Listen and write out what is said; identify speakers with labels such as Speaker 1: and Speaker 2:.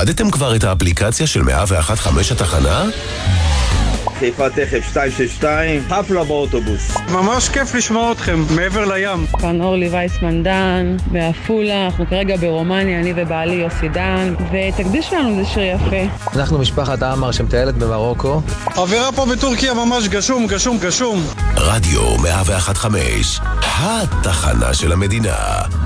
Speaker 1: הורדתם כבר את האפליקציה של 101.5 התחנה?
Speaker 2: חיפה תכף 262, חפלה באוטובוס.
Speaker 3: ממש כיף לשמוע אתכם, מעבר לים.
Speaker 4: כאן אורלי וייסמן דן, בעפולה, אנחנו כרגע ברומניה, אני ובעלי יוסי דן, ותקדיש לנו זה שיר יפה.
Speaker 5: אנחנו משפחת עמר שמטיילת במרוקו.
Speaker 3: אווירה פה בטורקיה ממש גשום, גשום, גשום.
Speaker 1: רדיו 101.5, התחנה של המדינה.